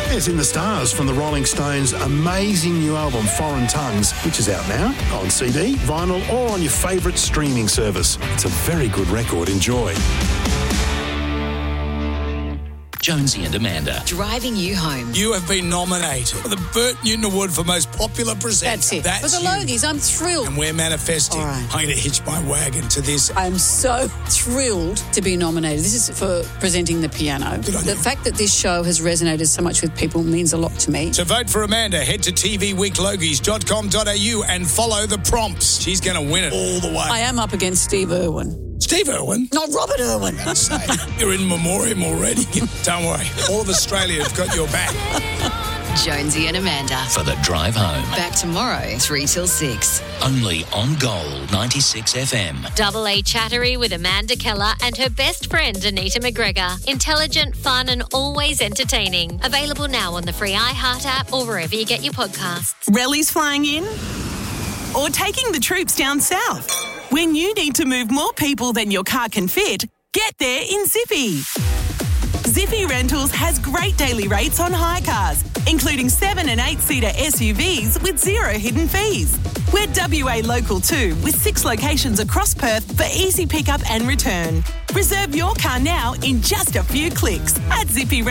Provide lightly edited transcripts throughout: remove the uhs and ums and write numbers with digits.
It's In the Stars from the Rolling Stones' amazing new album, Foreign Tongues, which is out now on CD, vinyl, or on your favourite streaming service. It's a very good record. Enjoy. Jonesy and Amanda. Driving you home. You have been nominated for the Bert Newton Award for Most Popular Presenter. That's it. That's for the Logies, I'm thrilled. And we're manifesting. All right. I'm going to hitch my wagon to this. I'm so thrilled to be nominated. This is for presenting the piano. The fact that this show has resonated so much with people means a lot to me. To vote for Amanda, head to tvweeklogies.com.au and follow the prompts. She's going to win it all the way. I am up against Steve Irwin. Steve Irwin? Not Robert Irwin. You're in memoriam already. Don't worry. All of Australia have got your back. Jonesy and Amanda. For the drive home. Back tomorrow, 3 till 6. Only on Gold 96 FM. Double A Chattery with Amanda Keller and her best friend Anita McGregor. Intelligent, fun and always entertaining. Available now on the free iHeart app or wherever you get your podcasts. Rallies flying in? Or taking the troops down south? When you need to move more people than your car can fit, get there in Zippy. Zippy Rentals has great daily rates on hire cars, including 7 and 8-seater SUVs with zero hidden fees. We're WA local too, with 6 locations across Perth for easy pickup and return. Reserve your car now in just a few clicks at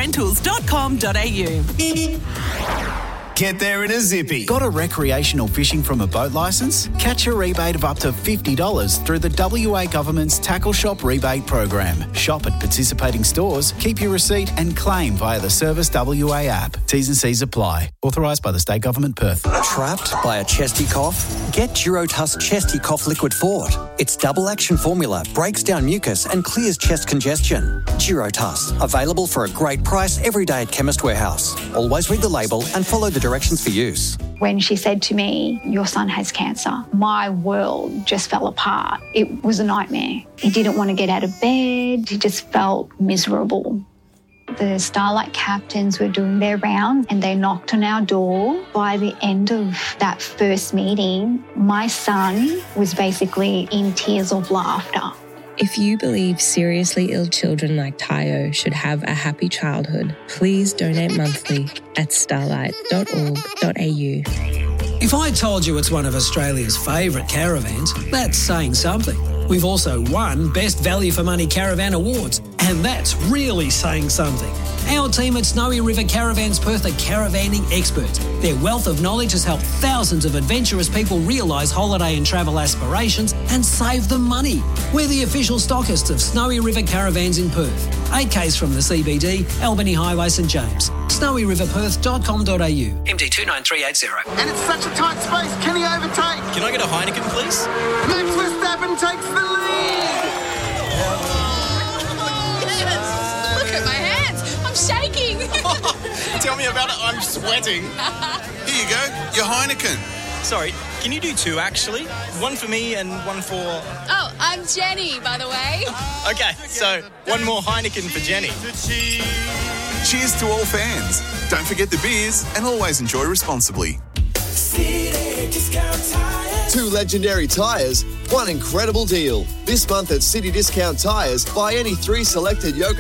zippyrentals.com.au. Get there in a Zippy. Got a recreational fishing from a boat licence? Catch a rebate of up to $50 through the WA Government's Tackle Shop Rebate Program. Shop at participating stores, keep your receipt and claim via the Service WA app. T's and C's apply. Authorised by the State Government, Perth. Trapped by a chesty cough? Get Durotuss Chesty Cough Liquid Fort. Its double action formula breaks down mucus and clears chest congestion. Durotuss, available for a great price every day at Chemist Warehouse. Always read the label and follow the directions for use. When she said to me, "Your son has cancer," my world just fell apart. It was a nightmare. He didn't want to get out of bed. He just felt miserable. The Starlight captains were doing their round and they knocked on our door. By the end of that first meeting, my son was basically in tears of laughter. If you believe seriously ill children like Tayo should have a happy childhood, please donate monthly at starlight.org.au. If I told you it's one of Australia's favourite caravans, that's saying something. We've also won Best Value for Money Caravan Awards, and that's really saying something. Our team at Snowy River Caravans Perth are caravanning experts. Their wealth of knowledge has helped thousands of adventurous people realise holiday and travel aspirations and save them money. We're the official stockists of Snowy River Caravans in Perth. 8Ks from the CBD, Albany Highway, St James. snowyriverperth.com.au. MD 29380. And it's such a tight space. Can he overtake? Can I get a Heineken, please? Max Verstappen takes the lead. Look at my hands. I'm shaking. Tell me about it. I'm sweating. Here you go. Your Heineken. Sorry, can you do 2, actually? One for me and one for... Oh, I'm Jenny, by the way. Okay, so one more Heineken for Jenny. Cheers to all fans. Don't forget the beers and always enjoy responsibly. 2 legendary tyres, 1 incredible deal. This month at City Discount Tyres, buy any 3 selected Yokohama